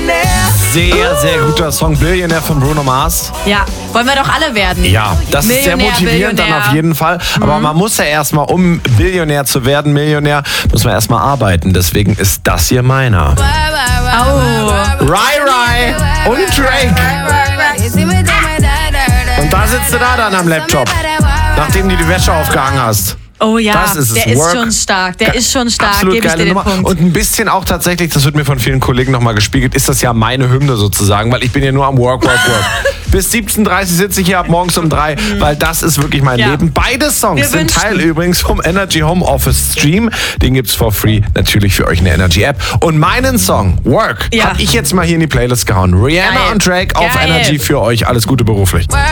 Sehr, sehr guter Song. Billionär von Bruno Mars. Ja, wollen wir doch alle werden. Ja, das ist sehr motivierend dann auf jeden Fall. Aber man muss ja erstmal, um Billionär zu werden, Millionär, muss man erstmal arbeiten. Deswegen ist das hier meiner. Oh. Rai und Drake. Und da sitzt du da dann am Laptop, nachdem du die Wäsche aufgehangen hast. Oh ja, das ist der es. ist schon stark. Der ist schon stark, Absolut gebe ich geile dir den Nummer. Punkt. Und ein bisschen auch tatsächlich, das wird mir von vielen Kollegen nochmal gespiegelt, ist das ja meine Hymne sozusagen, weil ich bin ja nur am Work. Bis 17:30 Uhr sitze ich hier ab morgens um 3, weil das ist wirklich mein Leben. Beide Songs sind Teil übrigens vom Energy Home Office Stream. Den gibt's for free natürlich für euch in der Energy App. Und meinen Song, Work, habe ich jetzt mal hier in die Playlist gehauen. Rihanna und Drake auf Energy für euch. Alles Gute beruflich.